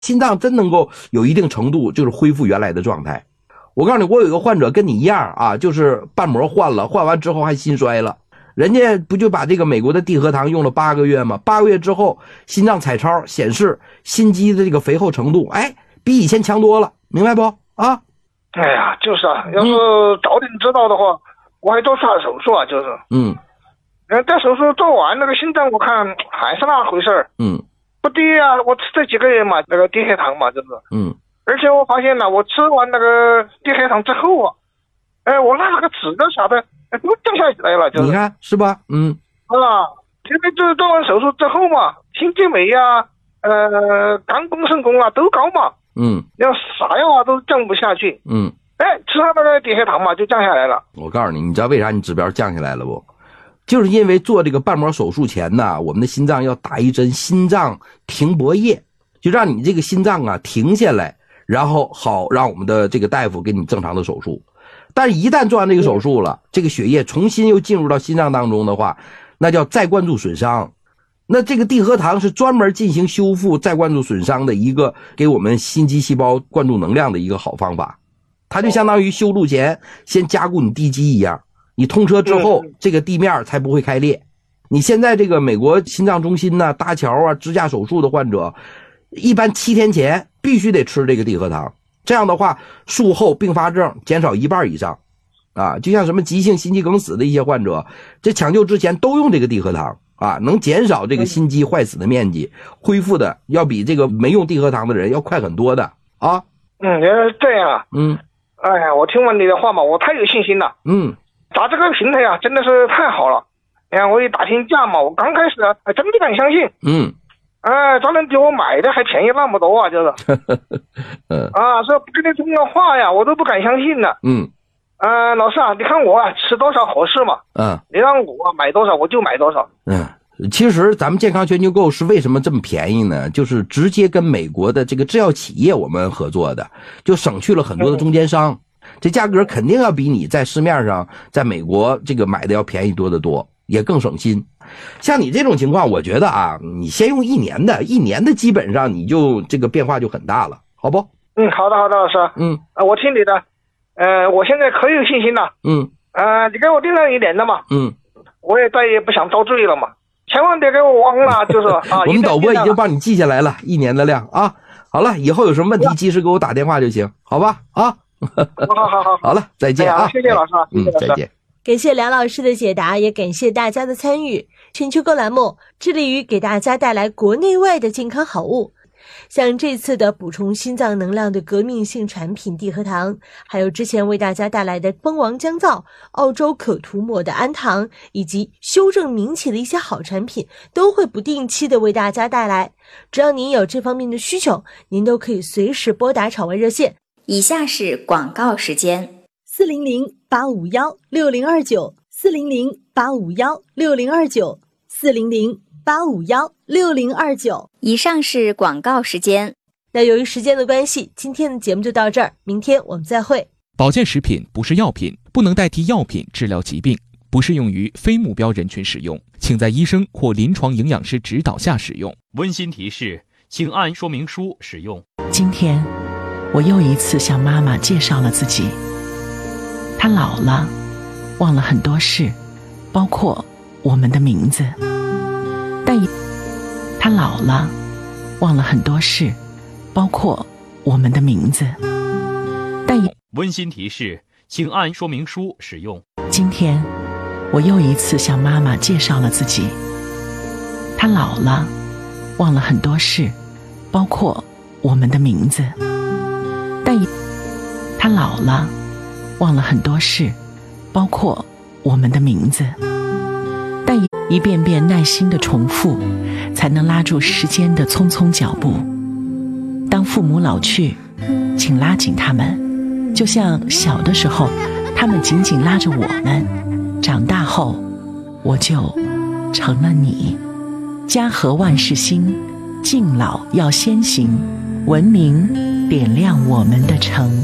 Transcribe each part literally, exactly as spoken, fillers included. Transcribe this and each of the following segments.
心脏真能够有一定程度就是恢复原来的状态。我告诉你，我有一个患者跟你一样啊，就是瓣膜换了，换完之后还心衰了。人家不就把这个美国的地核糖用了八个月吗？八个月之后，心脏彩超显示心肌的这个肥厚程度，哎，比以前强多了，明白不？啊？ 哎呀，就是啊，要是早点知道的话，嗯、我还多做手术啊，就是。嗯。呃，这手术做完，那个心脏我看还是那回事儿。嗯。不低啊，我吃这几个月嘛，那个低血糖嘛，就是。嗯。而且我发现了，我吃完那个低血糖之后啊，哎，我那个脂的啥的。都降下来了，就是、 你看是吧？嗯啊，现在就是做完手术之后嘛，心肌酶啊，呃，肝功肾功啊都高嘛，嗯，要啥药啊都降不下去，嗯，哎，吃上那个低血糖嘛就降下来了。 我告诉你，你知道为啥你指标降下来了不？就是因为做这个瓣膜手术前呢，我们的心脏要打一针心脏停泊液，就让你这个心脏啊停下来，然后好让我们的这个大夫给你正常的手术。但是一旦做完这个手术了，这个血液重新又进入到心脏当中的话，那叫再灌注损伤。那这个地核糖是专门进行修复再灌注损伤的一个给我们心肌细胞灌注能量的一个好方法。它就相当于修路前先加固你地基一样，你通车之后这个地面才不会开裂。你现在这个美国心脏中心呢，搭桥啊，支架手术的患者，一般七天前必须得吃这个地核糖。这样的话，术后并发症减少一半以上，啊，就像什么急性心肌梗死的一些患者，这抢救之前都用这个地核糖啊，能减少这个心肌坏死的面积，恢复的要比这个没用地核糖的人要快很多的啊。 嗯，原来是这样啊。嗯，哎呀，我听完你的话嘛，我太有信心了。嗯，咱这个平台啊，真的是太好了。哎呀，我一打听价嘛，我刚开始啊，还真不敢相信。嗯。哎，咱能比我买的还便宜那么多啊，就是，嗯啊，说不跟你通个话呀，我都不敢相信呢。嗯，呃，老师啊，你看我啊吃多少合适嘛？嗯，你让我、啊、买多少我就买多少。 嗯，其实咱们健康全球购是为什么这么便宜呢？就是直接跟美国的这个制药企业我们合作的，就省去了很多的中间商，嗯、这价格肯定要比你在市面上在美国这个买的要便宜多得多，也更省心。像你这种情况，我觉得啊，你先用一年的，一年的基本上你就这个变化就很大了，好不？ 嗯，好的，好的，老师。嗯，呃，我听你的，呃，我现在可有信心了。嗯，呃，你给我定了一年的嘛。嗯，我也再也不想遭罪了嘛，千万别给我忘了，就是啊。 我们导播已经帮你记下来了，一年的量啊。好了，以后有什么问题及时给我打电话就行，好吧？啊。 好好好， 好了，再见啊！ 哎、谢谢老师， 嗯， 谢谢老师再见。 感谢梁老师的解答，也感谢大家的参与。全球购栏目致力于给大家带来国内外的健康好物，像这次的补充心脏能量的革命性产品地核糖，还有之前为大家带来的蜂王姜皂、澳洲可涂抹的氨糖，以及修正名起的一些好产品，都会不定期的为大家带来。只要您有这方面的需求，您都可以随时拨打场外热线。 以下是广告时间。 四零零八五幺六零二九，四零零八五幺六零二九，四零零八五幺六零二九。 以上是广告时间。 那由于时间的关系，今天的节目就到这儿，明天我们再会。 保健食品不是药品，不能代替药品治疗疾病，不适用于非目标人群使用，请在医生或临床营养师指导下使用。 温馨提示，请按说明书使用。 今天我又一次向妈妈介绍了自己。她老了，忘了很多事，包括我们的名字。但她老了，忘了很多事，包括我们的名字。但温馨提示，请按说明书使用。 今天我又一次向妈妈介绍了自己。她老了，忘了很多事，包括我们的名字。但她老了，忘了很多事，包括我们的名字。但一遍遍耐心的重复，才能拉住时间的匆匆脚步。当父母老去，请拉紧他们，就像小的时候他们紧紧拉着我们，长大后我就成了你。家和万事兴，敬老要先行，文明点亮我们的城。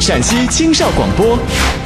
陕西青少广播。